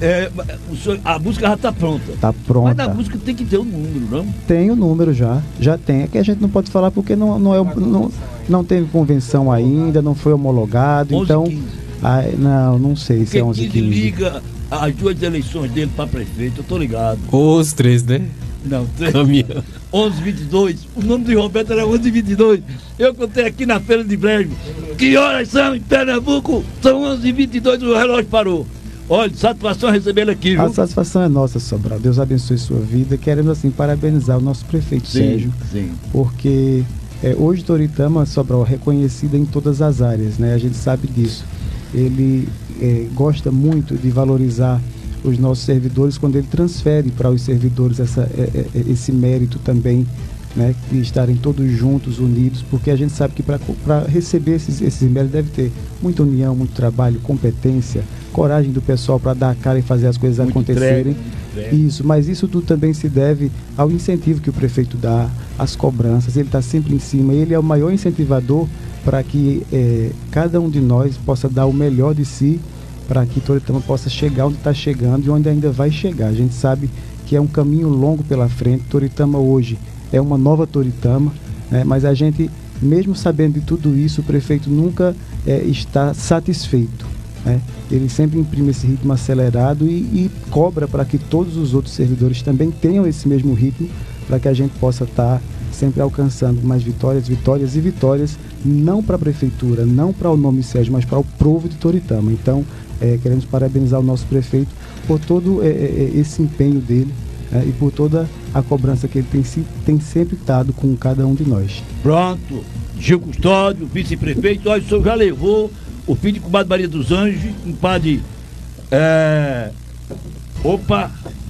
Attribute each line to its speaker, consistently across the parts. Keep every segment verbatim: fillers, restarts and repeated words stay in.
Speaker 1: é, o senhor, a música já está pronta.
Speaker 2: Está pronta.
Speaker 1: Mas na música tem que ter um número, não?
Speaker 2: Tem o número já, já tem. É que a gente não pode falar porque não, não, é, não, não teve convenção ainda, não foi homologado,
Speaker 1: onze,
Speaker 2: então...
Speaker 1: quinze.
Speaker 2: Ah, não, não sei
Speaker 1: porque
Speaker 2: se é onze,
Speaker 1: quinze
Speaker 2: quinze.
Speaker 1: liga as duas eleições dele para prefeito, eu tô ligado.
Speaker 3: Os três, né?
Speaker 1: Não, três.
Speaker 3: Caminhão.
Speaker 1: onze, vinte e dois. O nome de Roberto era onze, vinte e dois. Eu contei aqui na feira de Brejo. Que horas são em Pernambuco? São onze e vinte e dois, o relógio parou. Olha, satisfação recebê-lo aqui, viu?
Speaker 2: A satisfação é nossa, Sobral. Deus abençoe sua vida. Queremos, assim, parabenizar o nosso prefeito
Speaker 1: Sim,
Speaker 2: Sérgio.
Speaker 1: sim.
Speaker 2: Porque é, hoje Toritama, Sobral, é reconhecida em todas as áreas, né? A gente sabe disso. Ele é, gosta muito de valorizar os nossos servidores quando ele transfere para os servidores essa, é, é, esse mérito também, né, de estarem todos juntos, unidos, porque a gente sabe que para receber esses, esses méritos deve ter muita união, muito trabalho, competência, coragem do pessoal para dar a cara e fazer as coisas muito acontecerem. Entrega, isso, mas isso tudo também se deve ao incentivo que o prefeito dá, às cobranças, ele está sempre em cima, ele é o maior incentivador para que é, cada um de nós possa dar o melhor de si, para que Toritama possa chegar onde está chegando e onde ainda vai chegar. A gente sabe que é um caminho longo pela frente. Toritama hoje é uma nova Toritama, né? Mas a gente, mesmo sabendo de tudo isso, o prefeito nunca é, está satisfeito, né? Ele sempre imprime esse ritmo acelerado e, e cobra para que todos os outros servidores também tenham esse mesmo ritmo, para que a gente possa estar sempre alcançando mais vitórias, vitórias e vitórias, não para a prefeitura, não para o nome Sérgio, mas para o povo de Toritama. Então, é, queremos parabenizar o nosso prefeito por todo é, é, esse empenho dele, é, e por toda a cobrança que ele tem, tem sempre dado com cada um de nós.
Speaker 1: Pronto, Gil Custódio, vice-prefeito, olha, o senhor já levou o filho de comadre Maria dos Anjos, um padre, é... opa,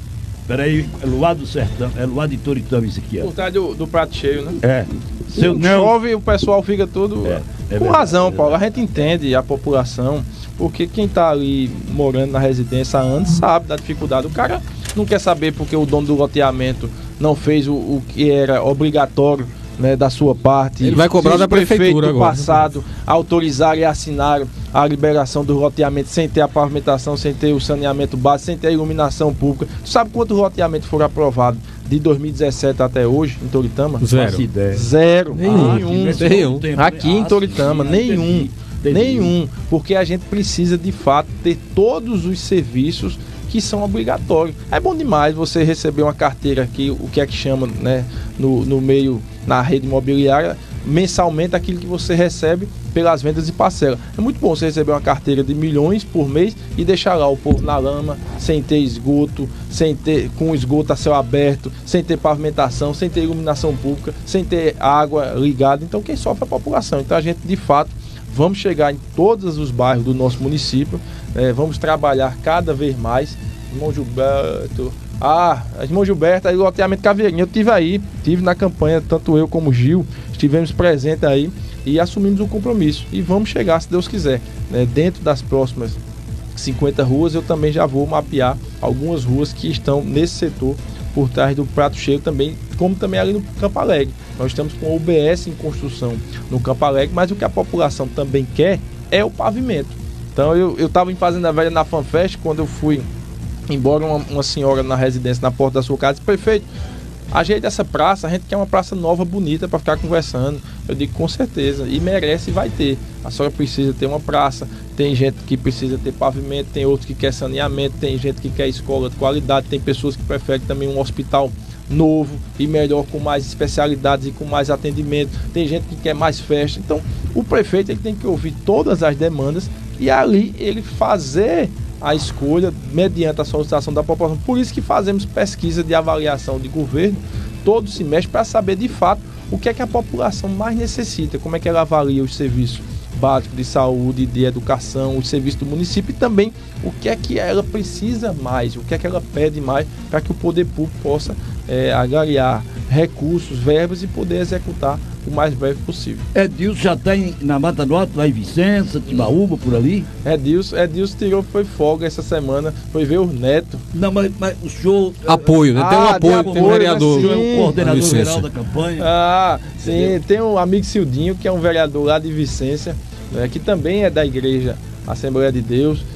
Speaker 1: peraí, é Luar do Sertão, é Luar de Toritama isso aqui, ó.
Speaker 4: Por trás do, do prato cheio, né?
Speaker 1: É.
Speaker 4: Seu chove, o pessoal fica todo... É, é com verdade, razão, é Paulo, a gente entende a população, porque quem está ali morando na residência há anos sabe da dificuldade. O cara não quer saber porque o dono do loteamento não fez o, o que era obrigatório, né, da sua parte.
Speaker 3: Ele vai cobrar da prefeitura
Speaker 4: agora. Passado autorizaram e assinaram a liberação do loteamento sem ter a pavimentação, sem ter o saneamento básico, sem ter a iluminação pública. Tu sabe quantos loteamentos foram aprovados de dois mil e dezessete até hoje em Toritama?
Speaker 3: Zero.
Speaker 4: Zero.
Speaker 3: Nenhum.
Speaker 4: Nenhum.
Speaker 3: Aqui, nenhum.
Speaker 4: Aqui em Toritama, nenhum. Nenhum. Porque a gente precisa de fato ter todos os serviços que são obrigatórios. É bom demais você receber uma carteira aqui, o que é que chama, né, no, no meio, na rede imobiliária, mensalmente aquilo que você recebe pelas vendas de parcela. É muito bom você receber uma carteira de milhões por mês e deixar lá o povo na lama, sem ter esgoto, sem ter, com esgoto a céu aberto, sem ter pavimentação, sem ter iluminação pública, sem ter água ligada. Então quem sofre é a população. Então a gente, de fato, vamos chegar em todos os bairros do nosso município, é, vamos trabalhar cada vez mais. Irmão Gilberto, ah, irmão Gilberto, aí o loteamento Caveirinha, eu tive aí, tive na campanha, tanto eu como o Gil, estivemos presentes aí e assumimos um compromisso. E vamos chegar, se Deus quiser, né, dentro das próximas cinquenta ruas, eu também já vou mapear algumas ruas que estão nesse setor, por trás do prato cheio também, como também ali no Campo Alegre. Nós estamos com o U B S em construção no Campo Alegre, mas o que a população também quer é o pavimento. Então eu estava em Fazenda Velha na FanFest, quando eu fui embora, uma, uma senhora na residência, na porta da sua casa, disse: prefeito, ajeite essa praça, a gente quer uma praça nova, bonita, para ficar conversando. Eu digo, com certeza, e merece e vai ter. A senhora precisa ter uma praça, tem gente que precisa ter pavimento, tem outros que quer saneamento, tem gente que quer escola de qualidade, tem pessoas que preferem também um hospital novo e melhor, com mais especialidades e com mais atendimento, tem gente que quer mais festa. Então o prefeito ele tem que ouvir todas as demandas e ali ele fazer a escolha mediante a solicitação da população. Por isso que fazemos pesquisa de avaliação de governo todo semestre, para saber de fato o que é que a população mais necessita, como é que ela avalia os serviços básicos de saúde, de educação, os serviços do município, e também o que é que ela precisa mais, o que é que ela pede mais, para que o poder público possa é, agariar recursos, verbas e poder executar o mais breve possível.
Speaker 1: Edilson já tem na Mata Norte, lá em Vicença, Timbaúba, por ali?
Speaker 4: Edilson, Edilson tirou, foi folga essa semana, foi ver o neto.
Speaker 1: Não, mas, mas o senhor...
Speaker 3: Apoio, né? Tem um
Speaker 4: ah,
Speaker 3: apoio,
Speaker 4: apoio,
Speaker 3: tem um vereador.
Speaker 1: O senhor é o coordenador geral da campanha.
Speaker 4: Ah, sim, entendeu? Tem um amigo Cildinho, que é um vereador lá de Vicência, né, que também é da igreja Assembleia de Deus,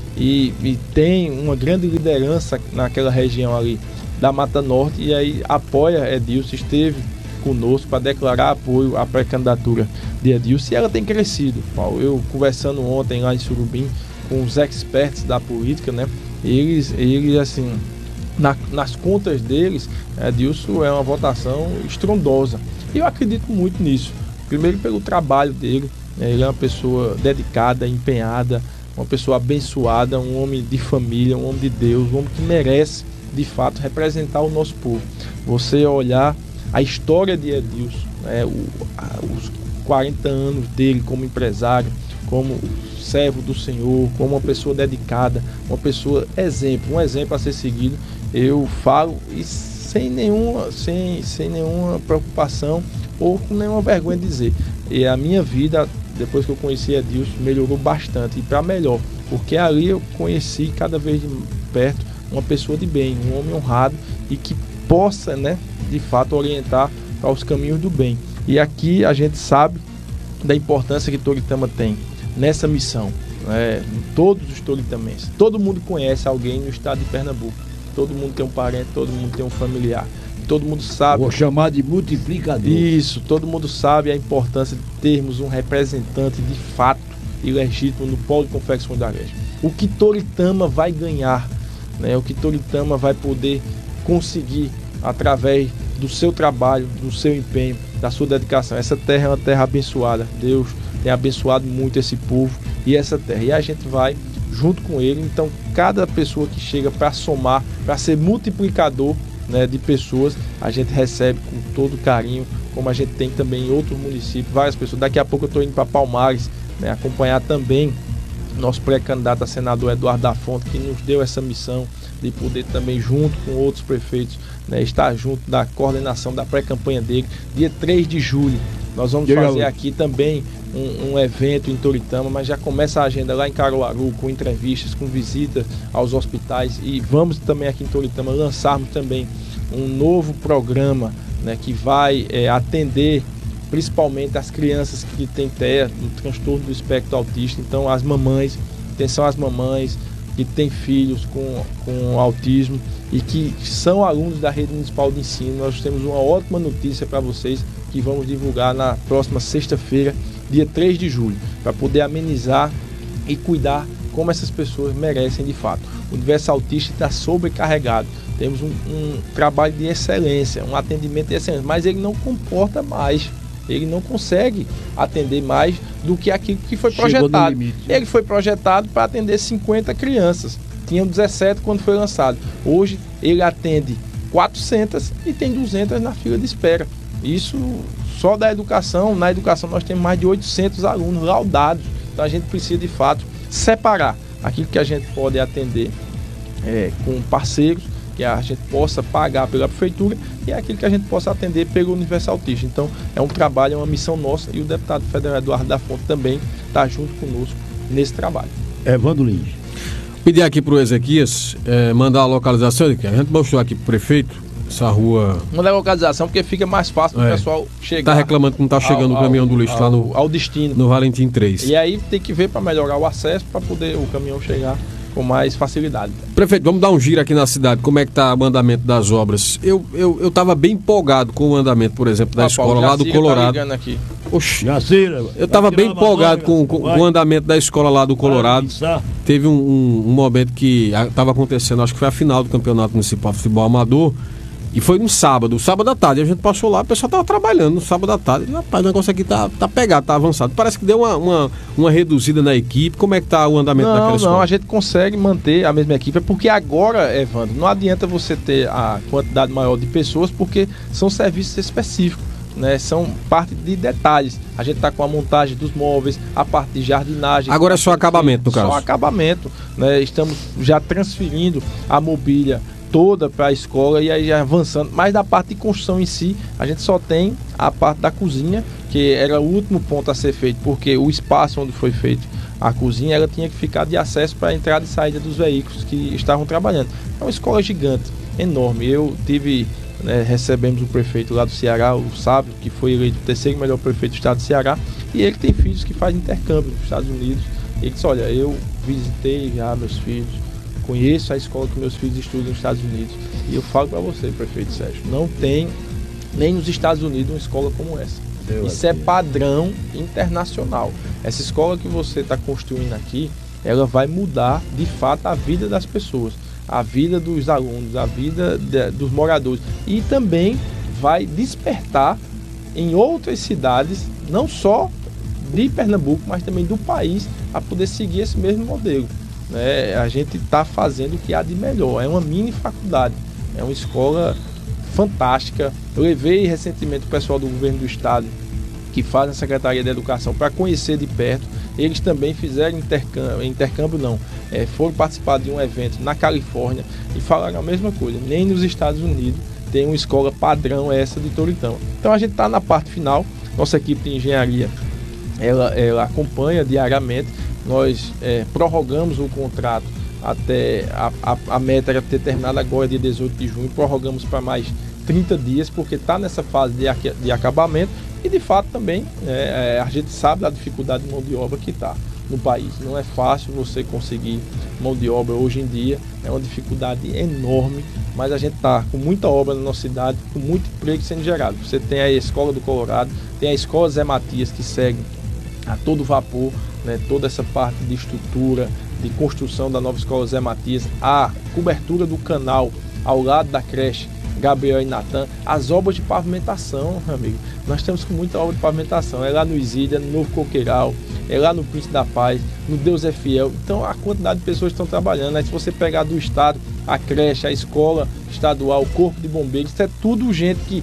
Speaker 4: e, e tem uma grande liderança naquela região ali da Mata Norte, e aí apoia Edilson, esteve conosco para declarar apoio à pré-candidatura de Edilson, e ela tem crescido, Paulo. Eu conversando ontem lá em Surubim com os experts da política, né? Eles, eles assim, na, nas contas deles, Edilson é uma votação estrondosa. E eu acredito muito nisso. Primeiro pelo trabalho dele, né? Ele é uma pessoa dedicada, empenhada, uma pessoa abençoada, um homem de família, um homem de Deus, um homem que merece, de fato, representar o nosso povo. Você olhar a história de Edilson, né? o, a, os quarenta anos dele como empresário, como servo do Senhor, como uma pessoa dedicada, uma pessoa exemplo, um exemplo a ser seguido. Eu falo e sem nenhuma, sem, sem nenhuma preocupação ou com nenhuma vergonha de dizer. E a minha vida, depois que eu conheci Edilson, melhorou bastante, e para melhor, porque ali eu conheci cada vez de perto uma pessoa de bem, um homem honrado e que possa, né, de fato orientar para os caminhos do bem. E aqui a gente sabe da importância que Toritama tem nessa missão, né? Todos os toritamenses, todo mundo conhece alguém no estado de Pernambuco, todo mundo tem um parente, todo mundo tem um familiar, todo mundo sabe.
Speaker 1: Vou chamar de multiplicador.
Speaker 4: Isso, todo mundo sabe a importância de termos um representante de fato e legítimo no polo de confecção da Agreste. O que Toritama vai ganhar, né? O que Toritama vai poder conseguir através do seu trabalho, do seu empenho, da sua dedicação. Essa terra é uma terra abençoada. Deus tem abençoado muito esse povo e essa terra. E a gente vai junto com ele. Então, cada pessoa que chega para somar, para ser multiplicador, né, de pessoas, a gente recebe com todo carinho, como a gente tem também em outros municípios, várias pessoas. Daqui a pouco eu estou indo para Palmares, né, acompanhar também nosso pré-candidato a senador Eduardo da Fonte, que nos deu essa missão de poder também, junto com outros prefeitos, né, estar junto da coordenação da pré-campanha dele. Dia três de julho, nós vamos fazer aqui também um, um evento em Toritama, mas já começa a agenda lá em Caruaru, com entrevistas, com visitas aos hospitais, e vamos também aqui em Toritama lançarmos também um novo programa, né, que vai é, atender principalmente as crianças que têm T E A, no transtorno do espectro autista. Então, as mamães, atenção às mamães que têm filhos com, com autismo e que são alunos da rede municipal de ensino. Nós temos uma ótima notícia para vocês, que vamos divulgar na próxima sexta-feira, dia três de julho, para poder amenizar e cuidar como essas pessoas merecem de fato. O universo autista está sobrecarregado. Temos um, um trabalho de excelência, um atendimento de excelência, mas ele não comporta mais. Ele não consegue atender mais do que aquilo que foi projetado. Limite, né? Ele foi projetado para atender cinquenta crianças. Tinham dezessete quando foi lançado. Hoje ele atende quatrocentas e tem duzentas na fila de espera. Isso só da educação. Na educação nós temos mais de oitocentos alunos laudados. Então a gente precisa de fato separar aquilo que a gente pode atender é, com parceiros, que a gente possa pagar pela prefeitura, e aquilo que a gente possa atender pelo Universo Autista. Então é um trabalho, é uma missão nossa, e o deputado federal Eduardo da Fonte também está junto conosco nesse trabalho.
Speaker 1: Evandro Lins.
Speaker 3: Pedir aqui para o Ezequias é, mandar a localização, que a gente mostrou aqui para o prefeito, essa rua...
Speaker 4: Manda a localização, porque fica mais fácil para o
Speaker 3: é.
Speaker 4: pessoal chegar.
Speaker 3: Está reclamando que não está chegando ao, o caminhão do lixo
Speaker 4: ao,
Speaker 3: lá no,
Speaker 4: ao destino.
Speaker 3: No Valentim três.
Speaker 4: E aí tem que ver para melhorar o acesso, para poder o caminhão chegar com mais facilidade.
Speaker 3: Prefeito, vamos dar um giro aqui na cidade, como é que está o andamento das obras? Eu eu eu estava bem empolgado com o andamento, por exemplo, da ah, escola Paulo, lá do Colorado.
Speaker 4: Tá aqui.
Speaker 3: Oxi, Jacira, eu estava bem empolgado com, com, com o andamento da escola lá do Colorado. Teve um, um, um momento que estava acontecendo, acho que foi a final do Campeonato Municipal de Futebol Amador, e foi no sábado, sábado à tarde. A gente passou lá, o pessoal estava trabalhando no sábado à tarde. E, rapaz, o negócio aqui tá, tá pegado, tá avançado. Parece que deu uma, uma, uma reduzida na equipe. Como é que tá o andamento
Speaker 4: não,
Speaker 3: daquela escola?
Speaker 4: Não, a gente consegue manter a mesma equipe, porque agora, Evandro, não adianta você ter a quantidade maior de pessoas, porque são serviços específicos, né? São parte de detalhes. A gente está com a montagem dos móveis, a parte de jardinagem.
Speaker 3: Agora é só acabamento, no caso?
Speaker 4: Só acabamento, né? Estamos já transferindo a mobília toda para a escola e aí já avançando. Mas da parte de construção em si, a gente só tem a parte da cozinha, que era o último ponto a ser feito, porque o espaço onde foi feito a cozinha, ela tinha que ficar de acesso para a entrada e saída dos veículos que estavam trabalhando. É uma escola gigante, enorme. Eu tive, né, recebemos o prefeito lá do Ceará, o Sábio, que foi eleito o terceiro melhor prefeito do estado do Ceará, e ele tem filhos que fazem intercâmbio nos Estados Unidos, Ele disse, olha, eu visitei já meus filhos, conheço a escola que meus filhos estudam nos Estados Unidos, e eu falo para você, prefeito Sérgio, não tem nem nos Estados Unidos uma escola como essa. Meu Isso é padrão internacional. Essa escola que você está construindo aqui, ela vai mudar de fato a vida das pessoas, a vida dos alunos, a vida de, dos moradores, e também vai despertar em outras cidades, não só de Pernambuco, mas também do país, a poder seguir esse mesmo modelo. Né? A gente está fazendo o que há de melhor. É uma mini faculdade, é uma escola fantástica. Eu levei recentemente o pessoal do governo do estado, que faz a Secretaria de Educação, para conhecer de perto. Eles também fizeram intercâmbio, intercâmbio não, é, foram participar de um evento na Califórnia e falaram a mesma coisa. Nem nos Estados Unidos tem uma escola padrão essa de Toritama. Então a gente está na parte final. Nossa equipe de engenharia ela, ela acompanha diariamente. Nós é, prorrogamos o contrato até a, a, a meta era ter terminado agora dia dezoito de junho, prorrogamos para mais trinta dias, porque está nessa fase de, de acabamento. E de fato também é, a gente sabe da dificuldade de mão de obra que está no país. Não é fácil você conseguir mão de obra hoje em dia, é uma dificuldade enorme, mas a gente está com muita obra na nossa cidade, com muito emprego sendo gerado. Você tem a Escola do Colorado, tem a Escola Zé Matias, que segue a todo vapor, né, toda essa parte de estrutura, de construção da nova Escola Zé Matias, a cobertura do canal ao lado da creche Gabriel e Natan, as obras de pavimentação, meu amigo. Nós temos com muita obra de pavimentação, é lá no Isília, no Novo Coqueiral, é lá no Príncipe da Paz, no Deus é Fiel. Então a quantidade de pessoas que estão trabalhando, aí se você pegar do estado, a creche, a escola estadual, o corpo de bombeiros, isso é tudo gente que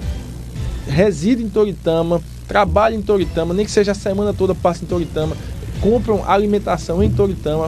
Speaker 4: reside em Toritama, trabalha em Toritama, nem que seja a semana toda passa em Toritama, compram alimentação em Toritama.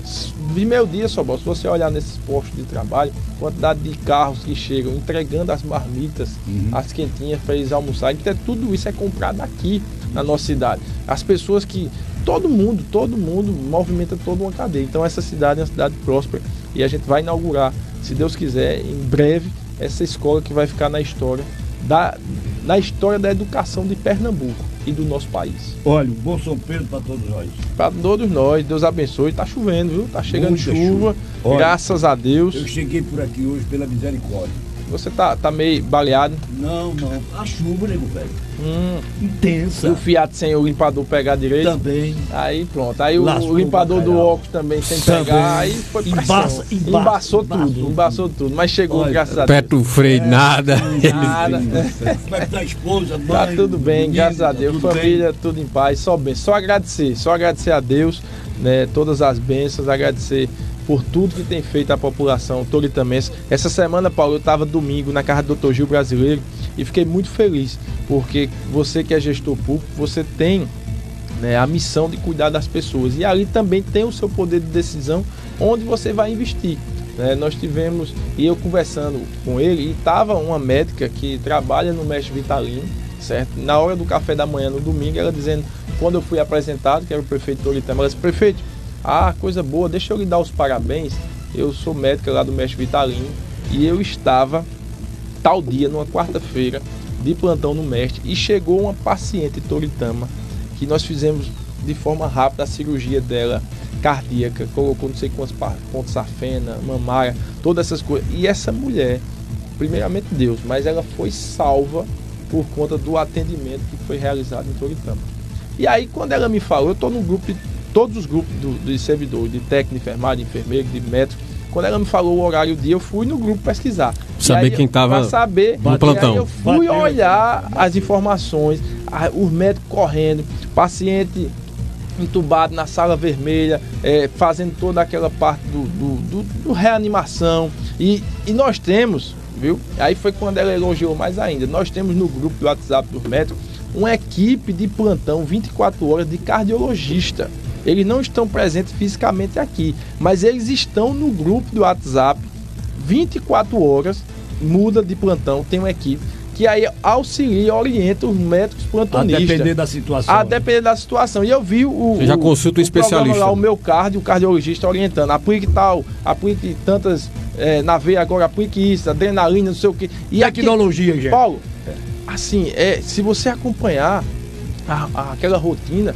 Speaker 4: De meio dia só, se você olhar nesses postos de trabalho, quantidade de carros que chegam entregando as marmitas, uhum. as quentinhas para eles almoçarem, então, tudo isso é comprado aqui na nossa cidade. As pessoas que, todo mundo, todo mundo movimenta toda uma cadeia. Então essa cidade é uma cidade próspera e a gente vai inaugurar, se Deus quiser, em breve, essa escola que vai ficar na história da, na história da educação de Pernambuco e do nosso país.
Speaker 1: Olha, um bom São Pedro para todos nós.
Speaker 4: Para todos nós, Deus abençoe. Tá chovendo, viu? Tá chegando chuva, chuva. Olha, graças a Deus.
Speaker 1: Eu cheguei por aqui hoje pela misericórdia.
Speaker 4: Você tá, tá meio baleado?
Speaker 1: Não, não. A chuva, nego, velho.
Speaker 4: Hum.
Speaker 1: Intensa.
Speaker 4: E o Fiat sem o limpador pegar direito?
Speaker 1: Também.
Speaker 4: Aí pronto. Aí o, o limpador do óculos também sem também. pegar. Aí foi pressão. Embaça, embaça, embaçou embaçou tudo. Tudo. Embaçou tudo. Mas chegou, olha, graças a Deus.
Speaker 3: Perto do freio, é, nada.
Speaker 4: Nada.
Speaker 1: Como é que tá a esposa, mãe?
Speaker 4: Tá tudo bem, menino, graças a Deus.
Speaker 1: Tá
Speaker 4: Família,
Speaker 1: bem.
Speaker 4: tudo em paz. Só bem. Só agradecer. Só agradecer a Deus, né? Todas as bênçãos. Agradecer por tudo que tem feito a população toritamense. Essa semana, Paulo, eu estava domingo na casa do doutor Gil Brasileiro e fiquei muito feliz, porque você que é gestor público, você tem, né, a missão de cuidar das pessoas e ali também tem o seu poder de decisão onde você vai investir. Né? Nós tivemos, e eu conversando com ele, e estava uma médica que trabalha no Mestre Vitalino, certo? Na hora do café da manhã, no domingo, ela dizendo, quando eu fui apresentado, que era o prefeito Toritama, ela disse, prefeito, ah, coisa boa, deixa eu lhe dar os parabéns. Eu sou médica lá do Mestre Vitalino e eu estava tal dia, numa quarta-feira, de plantão no Mestre, e chegou uma paciente Toritama que nós fizemos de forma rápida a cirurgia dela cardíaca, colocou não sei quantos pontos safena, mamária, todas essas coisas. E essa mulher, primeiramente Deus, mas ela foi salva por conta do atendimento que foi realizado em Toritama. E aí quando ela me falou, eu estou no grupo de todos os grupos do, de servidores, de técnico, de enfermagem, de enfermeiro, de médico. Quando ela me falou o horário do dia, eu fui no grupo pesquisar.
Speaker 3: Saber
Speaker 4: aí,
Speaker 3: quem estava
Speaker 4: no plantão. Aí eu fui
Speaker 1: Bateu.
Speaker 4: olhar as informações, a, os médicos correndo, paciente entubado na sala vermelha, é, fazendo toda aquela parte do, do, do, do reanimação. E, e nós temos, viu? Aí foi quando ela elogiou mais ainda. Nós temos no grupo do WhatsApp dos médicos uma equipe de plantão vinte e quatro horas de cardiologista. Eles não estão presentes fisicamente aqui, mas eles estão no grupo do WhatsApp vinte e quatro horas, muda de plantão, tem uma equipe que aí auxilia, orienta os médicos plantonistas.
Speaker 1: A depender da situação.
Speaker 4: A depender da situação. E eu vi o...
Speaker 3: Você já consulta o, o especialista.
Speaker 4: Lá, o meu cardio, o cardiologista orientando. Aplique tal, aplique tantas é, na veia agora, aplique isso, adrenalina, não sei o quê. E
Speaker 1: tecnologia,
Speaker 4: aqui,
Speaker 1: gente.
Speaker 4: Paulo, assim, é, se você acompanhar a, a, aquela rotina,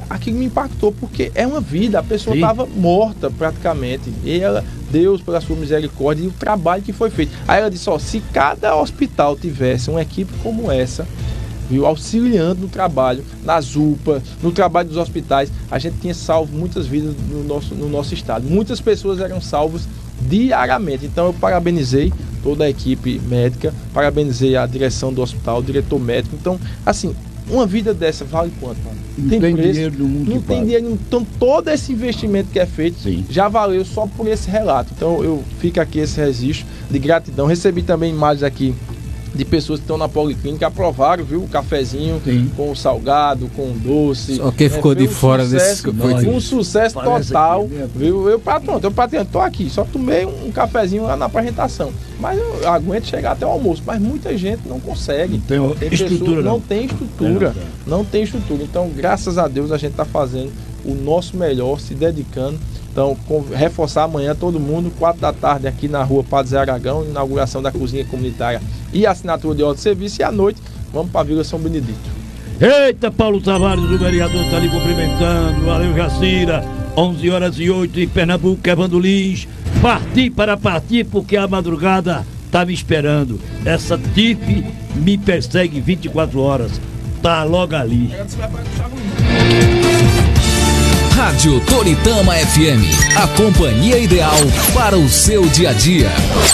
Speaker 4: aquilo me impactou, porque é uma vida, a pessoa estava morta praticamente, e ela, Deus, pela sua misericórdia, e o trabalho que foi feito. Aí ela disse, ó, se cada hospital tivesse uma equipe como essa, viu, auxiliando no trabalho, nas U P A, no trabalho dos hospitais, a gente tinha salvo muitas vidas no nosso, no nosso estado. Muitas pessoas eram salvas diariamente. Então eu parabenizei toda a equipe médica, parabenizei a direção do hospital, o diretor médico. Então, assim, uma vida dessa vale quanto, mano?
Speaker 1: Não tem, tem preço, dinheiro no mundo.
Speaker 4: Não tem dinheiro. Então todo esse investimento que é feito, sim, já valeu só por esse relato. Então eu fico aqui esse registro de gratidão. Recebi também imagens aqui de pessoas que estão na policlínica, aprovaram, viu, o cafezinho, sim, com o salgado, com o doce.
Speaker 3: Só quem ficou
Speaker 4: né,
Speaker 3: de
Speaker 4: um
Speaker 3: fora
Speaker 4: sucesso,
Speaker 3: desse...
Speaker 4: Foi um sucesso Parece total, aqui, viu? Eu, pronto, eu pronto, tô aqui, só tomei um cafezinho lá na apresentação. Mas eu aguento chegar até o almoço, mas muita gente não consegue.
Speaker 1: Não tem, tem estrutura,
Speaker 4: pessoas, não.
Speaker 1: não
Speaker 4: tem estrutura, não, não tem estrutura. Então, graças a Deus, a gente está fazendo o nosso melhor, se dedicando. Então, com, reforçar amanhã todo mundo, quatro da tarde aqui na rua Padre Zé Aragão, inauguração da cozinha comunitária e assinatura de ordem de serviço, e à noite vamos para a Vila São Benedito.
Speaker 1: Eita, Paulo Tavares, o vereador está ali cumprimentando, valeu Jacira, onze horas e oito em Pernambuco, Evandro Lins, parti para partir porque a madrugada está me esperando, essa T I F me persegue vinte e quatro horas, tá logo ali.
Speaker 5: Rádio Toritama F M, a companhia ideal para o seu dia a dia.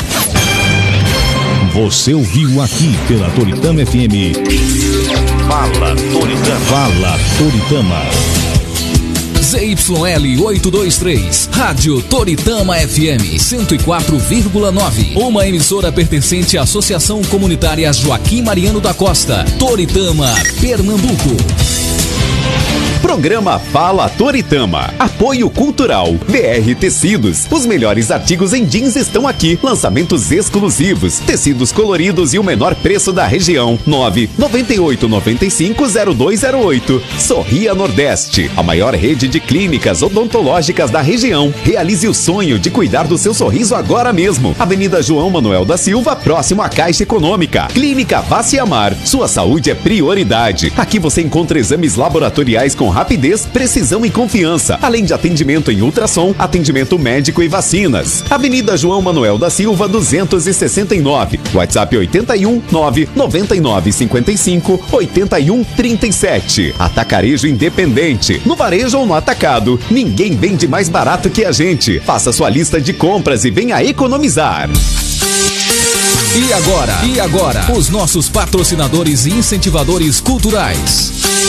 Speaker 6: Você ouviu aqui pela Toritama F M. Fala Toritama. Fala Toritama.
Speaker 5: Z Y L oitocentos e vinte e três, Rádio Toritama F M cento e quatro vírgula nove, uma emissora pertencente à Associação Comunitária Joaquim Mariano da Costa, Toritama, Pernambuco.
Speaker 7: Programa Fala Toritama. Apoio Cultural. B R Tecidos. Os melhores artigos em jeans estão aqui. Lançamentos exclusivos. Tecidos coloridos e o menor preço da região. nove nove oito nove cinco zero dois zero oito. Sorria Nordeste. A maior rede de clínicas odontológicas da região. Realize o sonho de cuidar do seu sorriso agora mesmo. Avenida João Manuel da Silva, próximo à Caixa Econômica. Clínica Face Amar. Sua saúde é prioridade. Aqui você encontra exames laboratoriais com rapidez, precisão e confiança, além de atendimento em ultrassom, atendimento médico e vacinas. Avenida João Manuel da Silva, duzentos e sessenta e nove, WhatsApp oitenta e um, nove nove nove cinco cinco, oitenta e um, trinta e sete. Atacarejo Independente. No varejo ou no atacado, ninguém vende mais barato que a gente. Faça sua lista de compras e venha economizar.
Speaker 5: E agora? E agora? Os nossos patrocinadores e incentivadores culturais.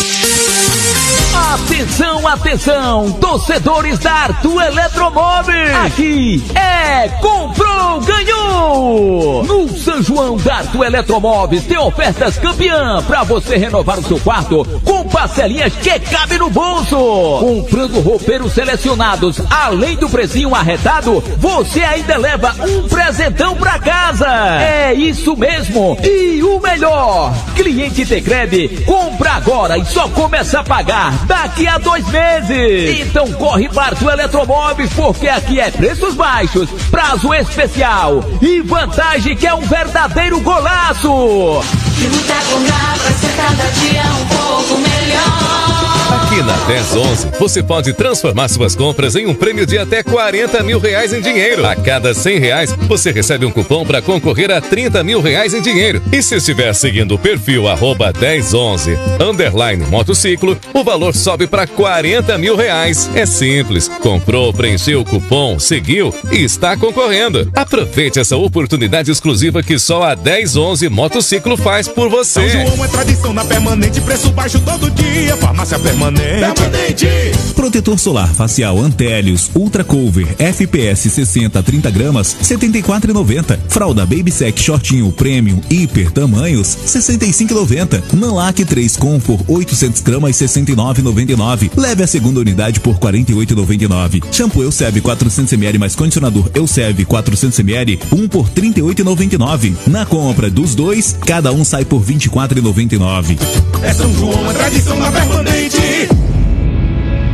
Speaker 8: Atenção, atenção, torcedores da Arthur Eletromóveis. Aqui é comprou, ganhou. No São João da Arthur Eletromóveis tem ofertas campeã para você renovar o seu quarto com parcelinhas que cabe no bolso. Comprando roupeiros selecionados, além do precinho arretado, você ainda leva um presentão para casa. É isso mesmo. E o melhor, cliente Tecred compra agora e só começa a pagar daqui a dois meses. Então corre para Arthur Eletromóveis, porque aqui é preços baixos, prazo especial e vantagem que é um verdadeiro golaço.
Speaker 9: E muita comprar pra ser cada dia um pouco melhor.
Speaker 10: Aqui na dez onze, você pode transformar suas compras em um prêmio de até quarenta mil reais em dinheiro. A cada cem reais, você recebe um cupom para concorrer a trinta mil reais em dinheiro. E se estiver seguindo o perfil arroba dez onze, underline motociclo, o valor sobe para quarenta mil reais. É simples. Comprou, preencheu o cupom, seguiu e está concorrendo. Aproveite essa oportunidade exclusiva que só a dez onze Motociclo faz por você.
Speaker 11: São João é tradição na Permanente, preço baixo todo dia. Farmácia Permanente. Permanente.
Speaker 6: Protetor solar facial Antélios Ultra Cover F P S sessenta a trinta gramas, setenta e quatro reais e noventa centavos. Fralda Baby Sec Shortinho Premium Hiper Tamanhos, sessenta e cinco reais e noventa centavos. Nanlac três Comfort oitocentos gramas, sessenta e nove reais e noventa e nove centavos. Leve a segunda unidade por quarenta e oito reais e noventa e nove centavos. Shampoo Elseve quatrocentos mililitros mais condicionador Elseve quatrocentos mililitros, um por trinta e oito reais e noventa e nove centavos. Na compra dos dois, cada um sai por vinte e quatro reais e noventa e nove centavos.
Speaker 11: É São João, é tradição na Permanente.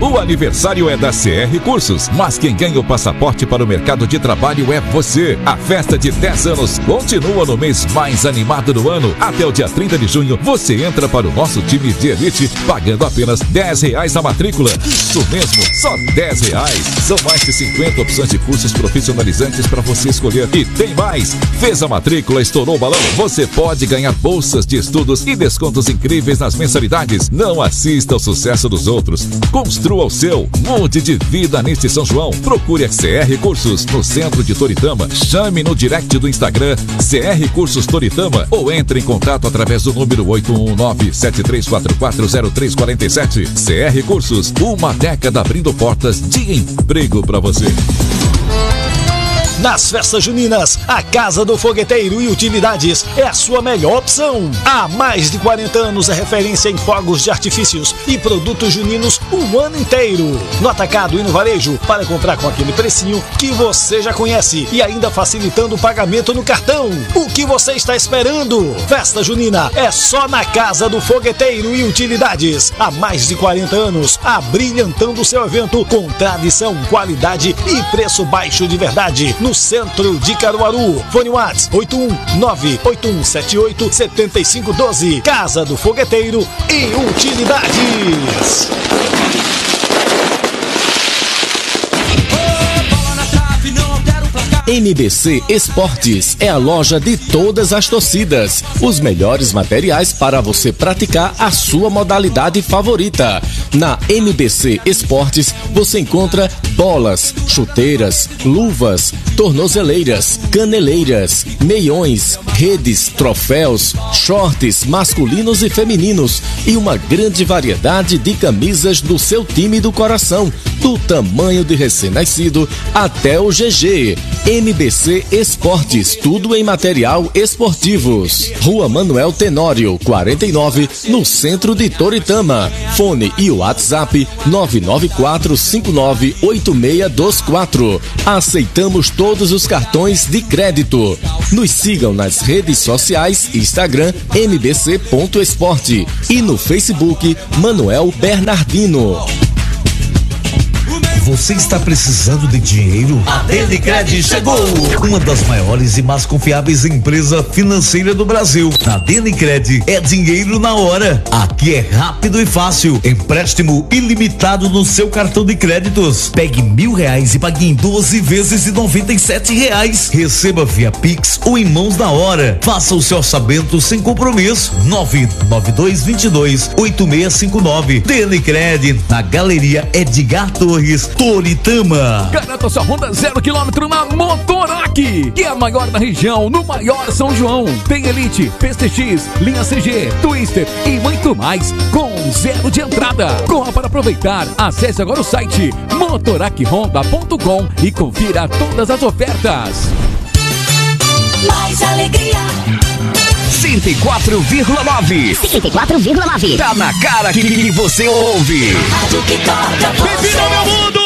Speaker 6: O aniversário é da C R Cursos, mas quem ganha o passaporte para o mercado de trabalho é você. A festa de dez anos continua no mês mais animado do ano. Até o dia trinta de junho, você entra para o nosso time de elite, pagando apenas dez reais a matrícula. Isso mesmo, só dez reais. São mais de cinquenta opções de cursos profissionalizantes para você escolher. E tem mais! Fez a matrícula, estourou o balão? Você pode ganhar bolsas de estudos e descontos incríveis nas mensalidades. Não assista ao sucesso dos outros. Construa o seu. Mude de vida neste São João. Procure a C R Cursos no centro de Toritama. Chame no direct do Instagram C R Cursos Toritama ou entre em contato através do número oito um nove, sete três quatro quatro, zero três quatro sete. C R Cursos, uma década abrindo portas de emprego para você.
Speaker 12: Nas festas juninas, a Casa do Fogueteiro e Utilidades é a sua melhor opção. Há mais de quarenta anos é referência em fogos de artifícios e produtos juninos o ano inteiro. No atacado e no varejo, para comprar com aquele precinho que você já conhece e ainda facilitando o pagamento no cartão. O que você está esperando? Festa junina é só na Casa do Fogueteiro e Utilidades. Há mais de quarenta anos, abrilhantando o seu evento com tradição, qualidade e preço baixo de verdade. No centro de Caruaru. Fone WhatsApp oito um nove, oito um sete oito, sete cinco um dois. Casa do Fogueteiro e Utilidades.
Speaker 13: M B C Esportes é a loja de todas as torcidas. Os melhores materiais para você praticar a sua modalidade favorita. Na M B C Esportes você encontra bolas, chuteiras, luvas, tornozeleiras, caneleiras, meiões, redes, troféus, shorts masculinos e femininos e uma grande variedade de camisas do seu time do coração, do tamanho de recém-nascido até o G G. M B C Esportes, tudo em material esportivos. Rua Manuel Tenório, quarenta e nove, no centro de Toritama. Fone e WhatsApp nove nove quatro cinco nove oito seis dois quatro. Aceitamos todos os cartões de crédito. Nos sigam nas redes sociais, Instagram M B C ponto esporte e no Facebook Manuel Bernardino.
Speaker 14: Você está precisando de dinheiro? A Denicred chegou! Uma das maiores e mais confiáveis empresas financeiras do Brasil. Na Denicred é dinheiro na hora. Aqui é rápido e fácil. Empréstimo ilimitado no seu cartão de créditos. Pegue mil reais e pague em doze vezes de noventa e sete reais. Receba via Pix ou em mãos na hora. Faça o seu orçamento sem compromisso. nove nove dois dois dois oito seis cinco nove. Denicred, na Galeria Edgar Torres, Toritama.
Speaker 8: Garanta sua Honda zero quilômetro na Motorac, que é a maior da região, no maior São João. Tem Elite, P C X, linha C G, Twister e muito mais, com zero de entrada. Corra para aproveitar. Acesse agora o site motorac honda ponto com e confira todas as ofertas.
Speaker 9: Mais alegria.
Speaker 8: cento e quatro vírgula nove.
Speaker 9: cento e quatro vírgula nove.
Speaker 8: Tá na cara que você ouve.
Speaker 9: Rádio que toca você.
Speaker 1: Bem-vindo ao meu mundo!